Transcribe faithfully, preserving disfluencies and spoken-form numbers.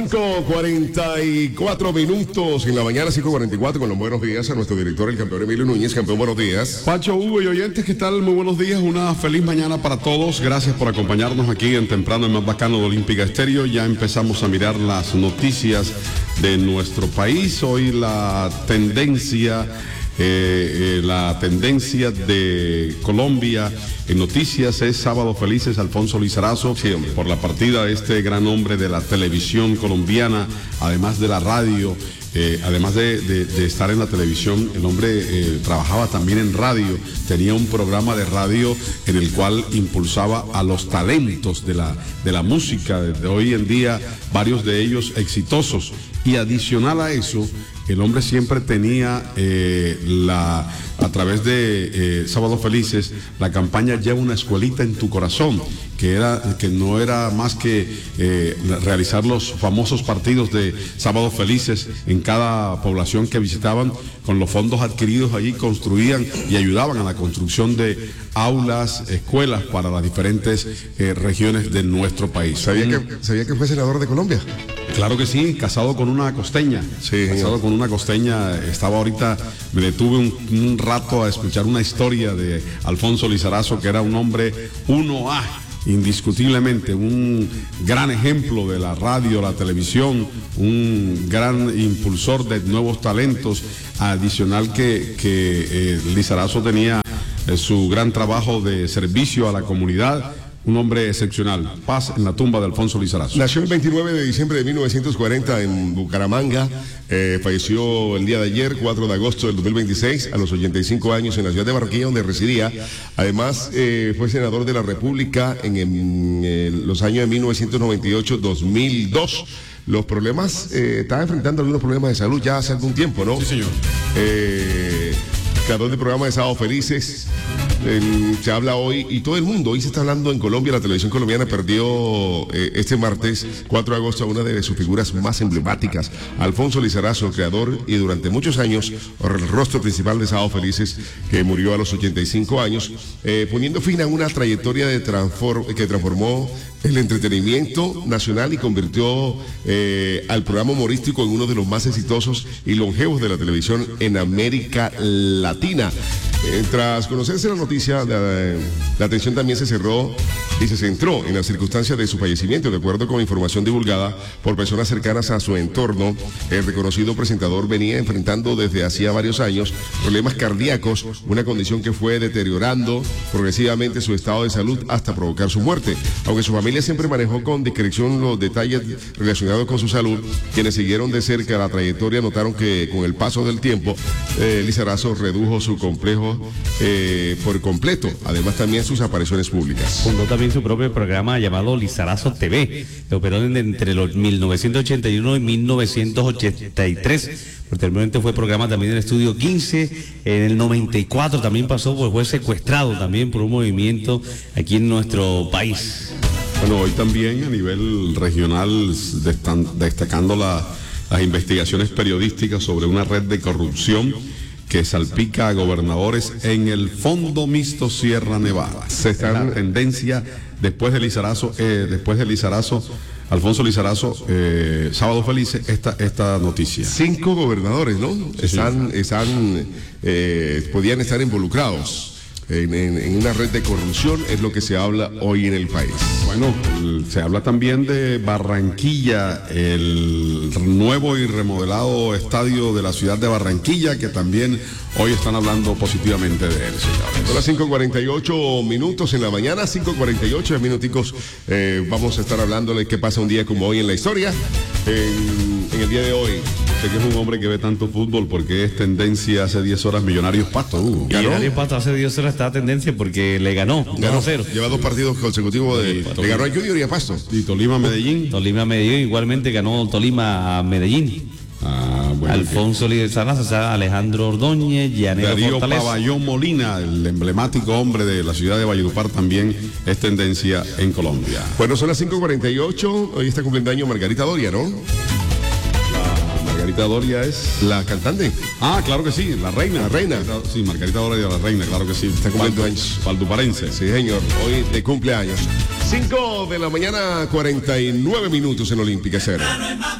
cinco cuarenta y cuatro minutos en la mañana, cinco cuarenta y cuatro, con los buenos días a nuestro director, el campeón Emilio Núñez. Campeón, buenos días. Pacho, Hugo y oyentes, ¿qué tal? Muy buenos días, una feliz mañana para todos. Gracias por acompañarnos aquí en Temprano, el más bacano de Olímpica Estéreo. Ya empezamos a mirar las noticias de nuestro país. Hoy la tendencia... Eh, eh, la tendencia de Colombia en noticias es Sábado Felices, Alfonso Lizarazo, sí, por la partida de este gran hombre de la televisión colombiana, además de la radio. Eh, además de, de, de estar en la televisión, el hombre eh, trabajaba también en radio, tenía un programa de radio en el cual impulsaba a los talentos de la, de la música, de hoy en día varios de ellos exitosos, y adicional a eso, el hombre siempre tenía eh, la, a través de eh, Sábado Felices, la campaña Lleva una escuelita en tu corazón, que era que no era más que eh, realizar los famosos partidos de Sábado Felices en cada población que visitaban. Con los fondos adquiridos allí construían y ayudaban a la construcción de aulas, escuelas para las diferentes eh, regiones de nuestro país. ¿Sabía que, ¿Sabía que fue senador de Colombia? Claro que sí, casado con una costeña. Sí, casado señor. con una costeña. Estaba ahorita, me detuve un, un rato a escuchar una historia de Alfonso Lizarazo, que era un hombre uno A. Indiscutiblemente un gran ejemplo de la radio, la televisión, un gran impulsor de nuevos talentos, adicional que, que eh, Lizarazo tenía eh, su gran trabajo de servicio a la comunidad. Un hombre excepcional. Paz en la tumba de Alfonso Lizarazo. Nació el veintinueve de diciembre de mil novecientos cuarenta en Bucaramanga. Eh, falleció el día de ayer, cuatro de agosto del dos mil veintiséis, a los ochenta y cinco años, en la ciudad de Barranquilla, donde residía. Además, eh, fue senador de la República en, en, en los años de mil novecientos noventa y ocho a dos mil dos. Los problemas, eh, estaba enfrentando algunos problemas de salud ya hace algún tiempo, ¿no? Sí, señor. Eh, creador del programa de Sábado Felices. Eh, se habla hoy, y todo el mundo, hoy se está hablando en Colombia, la televisión colombiana perdió eh, este martes, cuatro de agosto, a una de sus figuras más emblemáticas, Alfonso Lizarazo, creador y durante muchos años el rostro principal de Sábado Felices, que murió a los ochenta y cinco años, eh, poniendo fin a una trayectoria de transform que transformó el entretenimiento nacional y convirtió eh, al programa humorístico en uno de los más exitosos y longevos de la televisión en América Latina. Eh, tras conocerse la noticia, la, la atención también se cerró y se centró en las circunstancias de su fallecimiento. De acuerdo con información divulgada por personas cercanas a su entorno, el reconocido presentador venía enfrentando desde hacía varios años problemas cardíacos, una condición que fue deteriorando progresivamente su estado de salud hasta provocar su muerte. Aunque su familia siempre manejó con discreción los detalles relacionados con su salud, quienes siguieron de cerca la trayectoria notaron que con el paso del tiempo, eh, Lizarazo redujo su complejo eh, por completo, además también sus apariciones públicas. Fundó también su propio programa llamado Lizarazo T V, que operó entre los mil novecientos ochenta y uno y mil novecientos ochenta y tres. Posteriormente fue programa también en el Estudio quince, en el noventa y cuatro también pasó, pues fue secuestrado también por un movimiento aquí en nuestro país. Bueno, hoy también a nivel regional, destacando la, las investigaciones periodísticas sobre una red de corrupción que salpica a gobernadores en el Fondo Mixto Sierra Nevada. Se está en la tendencia después de Lizarazo, eh, después de Lizarazo, Alfonso Lizarazo, eh, Sábado Felices, esta, esta noticia. Cinco gobernadores, ¿no? Sí, están, están, eh, podían estar involucrados en, en, en una red de corrupción, es lo que se habla hoy en el país. Bueno, se habla también de Barranquilla, el nuevo y remodelado estadio de la ciudad de Barranquilla, que también hoy están hablando positivamente de él, señores. Son las cinco cuarenta y ocho minutos en la mañana, cinco cuarenta y ocho minuticos, eh, vamos a estar hablándole qué pasa un día como hoy en la historia, en, en el día de hoy. Usted que es un hombre que ve tanto fútbol, porque es tendencia hace diez horas Millonarios Pasto, Hugo. Millonarios Pasto hace diez horas está tendencia porque le ganó, ganó cero. Lleva dos partidos consecutivos, de, sí, le ganó a Junior y a Pasto. Y Tolima Medellín. Tolima Medellín, igualmente ganó Tolima a Medellín. Ah, bueno, Alfonso Lizarazo, Alejandro Ordóñez, Llanero Fortaleza. Pabellón Molina, el emblemático hombre de la ciudad de Valledupar, también es tendencia en Colombia. Bueno, son las cinco cuarenta y ocho, hoy está cumpliendo año Margarita Doria, ¿no? Margarita Doria es la cantante. Ah, claro que sí, la reina. La reina. Sí, Margarita Doria, la reina, claro que sí. Está cumpliendo años. Valduparense. Sí, señor. Hoy de cumpleaños. cinco de la mañana, cuarenta y nueve minutos en Olímpica Cero.